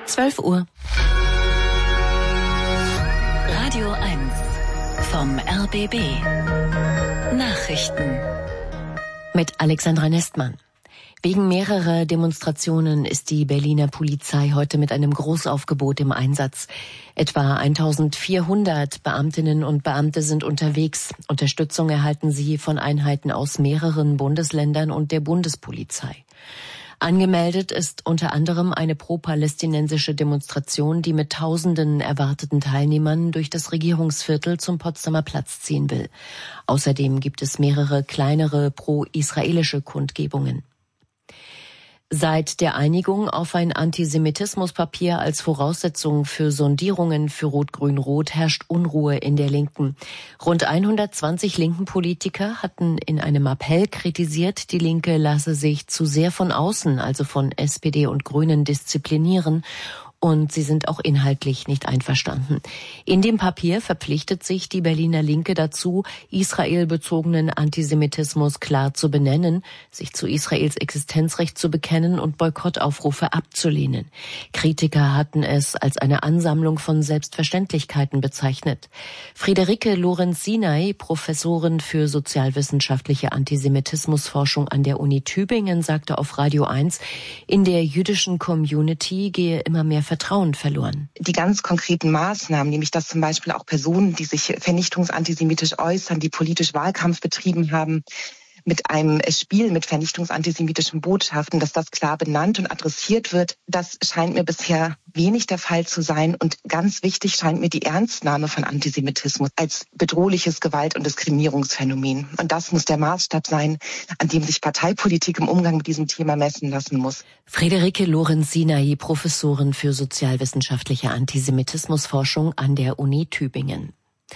12 Uhr. Radio 1 vom RBB. Nachrichten. Mit Alexandra Nestmann. Wegen mehrerer Demonstrationen ist die Berliner Polizei heute mit einem Großaufgebot im Einsatz. Etwa 1400 Beamtinnen und Beamte sind unterwegs. Unterstützung erhalten sie von Einheiten aus mehreren Bundesländern und der Bundespolizei. Angemeldet ist unter anderem eine pro-palästinensische Demonstration, die mit tausenden erwarteten Teilnehmern durch das Regierungsviertel zum Potsdamer Platz ziehen will. Außerdem gibt es mehrere kleinere pro-israelische Kundgebungen. Seit der Einigung auf ein Antisemitismuspapier als Voraussetzung für Sondierungen für Rot-Grün-Rot herrscht Unruhe in der Linken. Rund 120 linken Politiker hatten in einem Appell kritisiert, die Linke lasse sich zu sehr von außen, also von SPD und Grünen, disziplinieren. Und sie sind auch inhaltlich nicht einverstanden. In dem Papier verpflichtet sich die Berliner Linke dazu, israelbezogenen Antisemitismus klar zu benennen, sich zu Israels Existenzrecht zu bekennen und Boykottaufrufe abzulehnen. Kritiker hatten es als eine Ansammlung von Selbstverständlichkeiten bezeichnet. Friederike Lorenz-Sinay, Professorin für sozialwissenschaftliche Antisemitismusforschung an der Uni Tübingen, sagte auf Radio 1, in der jüdischen Community gehe immer mehr Vertrauen verloren. Die ganz konkreten Maßnahmen, nämlich dass zum Beispiel auch Personen, die sich vernichtungsantisemitisch äußern, die politisch Wahlkampf betrieben haben, mit einem Spiel mit vernichtungsantisemitischen Botschaften, dass das klar benannt und adressiert wird, das scheint mir bisher wenig der Fall zu sein. Und ganz wichtig scheint mir die Ernstnahme von Antisemitismus als bedrohliches Gewalt- und Diskriminierungsphänomen. Und das muss der Maßstab sein, an dem sich Parteipolitik im Umgang mit diesem Thema messen lassen muss. Friederike Lorenz-Sinay, Professorin für sozialwissenschaftliche Antisemitismusforschung an der Uni Tübingen.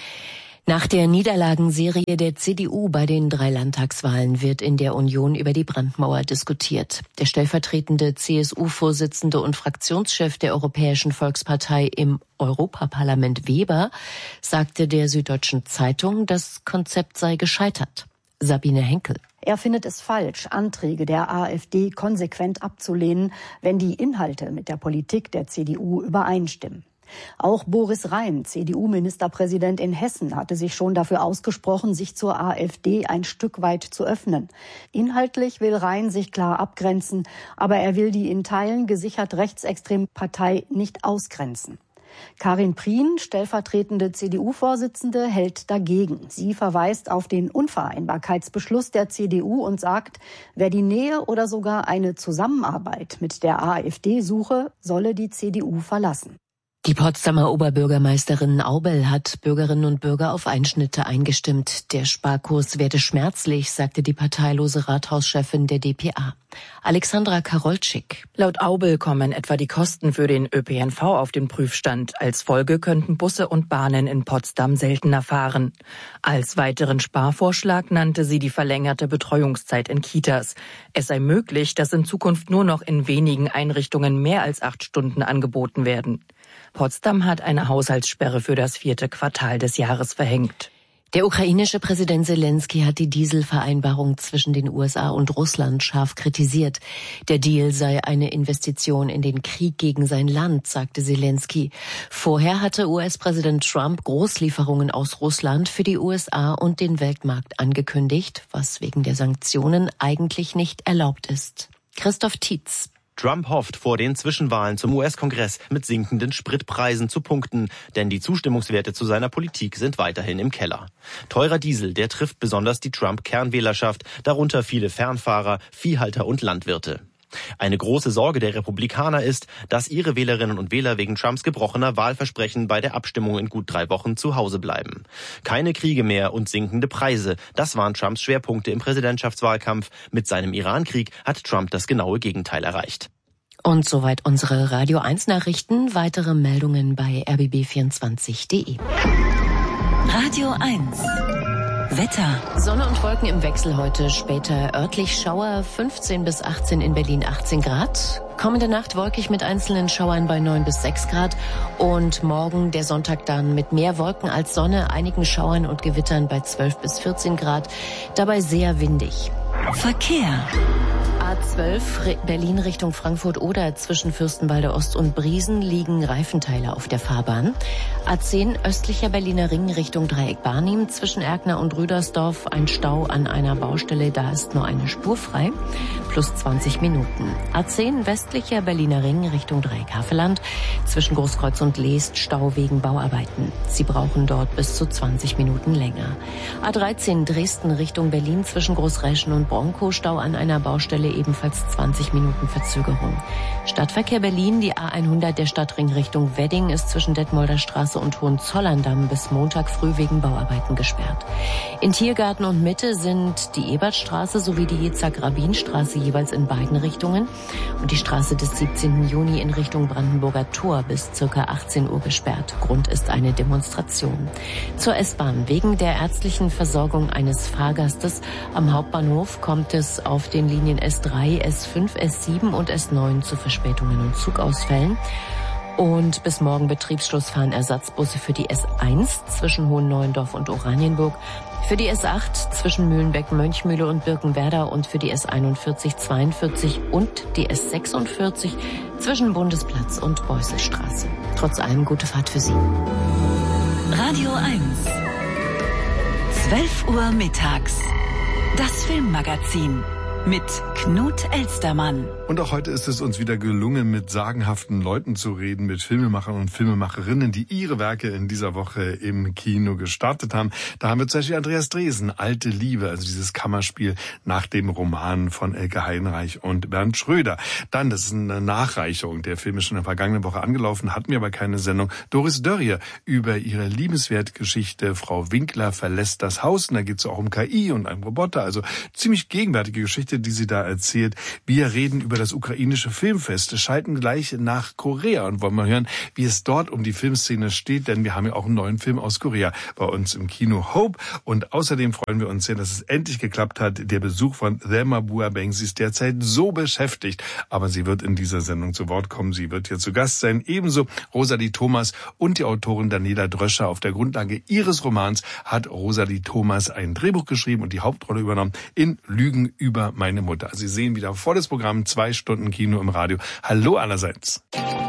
Nach der Niederlagenserie der CDU bei den 3 Landtagswahlen wird in der Union über die Brandmauer diskutiert. Der stellvertretende CSU-Vorsitzende und Fraktionschef der Europäischen Volkspartei im Europaparlament Weber sagte der Süddeutschen Zeitung, das Konzept sei gescheitert. Sabine Henkel. Er findet es falsch, Anträge der AfD konsequent abzulehnen, wenn die Inhalte mit der Politik der CDU übereinstimmen. Auch Boris Rhein, CDU-Ministerpräsident in Hessen, hatte sich schon dafür ausgesprochen, sich zur AfD ein Stück weit zu öffnen. Inhaltlich will Rhein sich klar abgrenzen, aber er will die in Teilen gesichert rechtsextreme Partei nicht ausgrenzen. Karin Prien, stellvertretende CDU-Vorsitzende, hält dagegen. Sie verweist auf den Unvereinbarkeitsbeschluss der CDU und sagt, wer die Nähe oder sogar eine Zusammenarbeit mit der AfD suche, solle die CDU verlassen. Die Potsdamer Oberbürgermeisterin Aubel hat Bürgerinnen und Bürger auf Einschnitte eingestimmt. Der Sparkurs werde schmerzlich, sagte die parteilose Rathauschefin der dpa. Alexandra Karolczyk. Laut Aubel kommen etwa die Kosten für den ÖPNV auf den Prüfstand. Als Folge könnten Busse und Bahnen in Potsdam seltener fahren. Als weiteren Sparvorschlag nannte sie die verlängerte Betreuungszeit in Kitas. Es sei möglich, dass in Zukunft nur noch in wenigen Einrichtungen mehr als 8 Stunden angeboten werden. Potsdam hat eine Haushaltssperre für das 4. Quartal des Jahres verhängt. Der ukrainische Präsident Selenskyj hat die Dieselvereinbarung zwischen den USA und Russland scharf kritisiert. Der Deal sei eine Investition in den Krieg gegen sein Land, sagte Selenskyj. Vorher hatte US-Präsident Trump Großlieferungen aus Russland für die USA und den Weltmarkt angekündigt, was wegen der Sanktionen eigentlich nicht erlaubt ist. Christoph Tietz. Trump hofft, vor den Zwischenwahlen zum US-Kongress mit sinkenden Spritpreisen zu punkten, denn die Zustimmungswerte zu seiner Politik sind weiterhin im Keller. Teurer Diesel, der trifft besonders die Trump-Kernwählerschaft, darunter viele Fernfahrer, Viehhalter und Landwirte. Eine große Sorge der Republikaner ist, dass ihre Wählerinnen und Wähler wegen Trumps gebrochener Wahlversprechen bei der Abstimmung in gut 3 Wochen zu Hause bleiben. Keine Kriege mehr und sinkende Preise, das waren Trumps Schwerpunkte im Präsidentschaftswahlkampf. Mit seinem Irankrieg hat Trump das genaue Gegenteil erreicht. Und soweit unsere Radio 1 Nachrichten. Weitere Meldungen bei rbb24.de. Radio 1. Wetter. Sonne und Wolken im Wechsel heute, später örtlich Schauer, 15 bis 18 in Berlin, 18 Grad. Kommende Nacht wolkig mit einzelnen Schauern bei 9 bis 6 Grad. Und morgen, der Sonntag, dann mit mehr Wolken als Sonne, einigen Schauern und Gewittern bei 12 bis 14 Grad. Dabei sehr windig. Verkehr. A12 Berlin Richtung Frankfurt-Oder zwischen Fürstenwalde Ost und Briesen liegen Reifenteile auf der Fahrbahn. A10 östlicher Berliner Ring Richtung Dreieck Barnim zwischen Erkner und Rüdersdorf ein Stau an einer Baustelle, da ist nur eine Spur frei, plus 20 Minuten. A10 westlicher Berliner Ring Richtung Dreieck Havelland zwischen Großkreuz und Leest Stau wegen Bauarbeiten. Sie brauchen dort bis zu 20 Minuten länger. A13 Dresden Richtung Berlin zwischen Großräschen und Bronkow Stau an einer Baustelle, ebenfalls 20 Minuten Verzögerung. Stadtverkehr Berlin, die A100 der Stadtring Richtung Wedding ist zwischen Detmolder Straße und Hohenzollern-Damm bis Montag früh wegen Bauarbeiten gesperrt. In Tiergarten und Mitte sind die Ebertstraße sowie die Jitzak-Rabin-Straße jeweils in beiden Richtungen und die Straße des 17. Juni in Richtung Brandenburger Tor bis ca. 18 Uhr gesperrt. Grund ist eine Demonstration. Zur S-Bahn. Wegen der ärztlichen Versorgung eines Fahrgastes am Hauptbahnhof kommt es auf den Linien S3, S5, S7 und S9 zu Verspätungen und Zugausfällen. Und bis morgen Betriebsschluss fahren Ersatzbusse für die S1 zwischen Hohenneuendorf und Oranienburg, für die S8 zwischen Mühlenbeck, Mönchmühle und Birkenwerder und für die S41, 42 und die S46 zwischen Bundesplatz und Beusselstraße. Trotz allem gute Fahrt für Sie. Radio 1. 12 Uhr mittags. Das Filmmagazin. Mit Knut Elstermann. Und auch heute ist es uns wieder gelungen, mit sagenhaften Leuten zu reden, mit Filmemachern und Filmemacherinnen, die ihre Werke in dieser Woche im Kino gestartet haben. Da haben wir zum Beispiel Andreas Dresen, Alte Liebe, also dieses Kammerspiel nach dem Roman von Elke Heinreich und Bernd Schröder. Dann, das ist eine Nachreichung, der Film ist schon in der vergangenen Woche angelaufen, hatten wir aber keine Sendung. Doris Dörrie über ihre liebenswerte Geschichte Frau Winkler verlässt das Haus. Und da geht es auch um KI und einen Roboter, also ziemlich gegenwärtige Geschichte, die sie da erzählt. Wir reden über das ukrainische Filmfest, schalten gleich nach Korea und wollen mal hören, wie es dort um die Filmszene steht, denn wir haben ja auch einen neuen Film aus Korea bei uns im Kino, Hope. Und außerdem freuen wir uns sehr, dass es endlich geklappt hat. Der Besuch von Thelma Boabeng, sie ist derzeit so beschäftigt, aber sie wird in dieser Sendung zu Wort kommen. Sie wird hier zu Gast sein. Ebenso Rosalie Thomas und die Autorin Daniela Dröscher. Auf der Grundlage ihres Romans hat Rosalie Thomas ein Drehbuch geschrieben und die Hauptrolle übernommen in Lügen über meine Mutter. Sie sehen wieder volles Programm, 2 Stunden Kino im Radio. Hallo allerseits.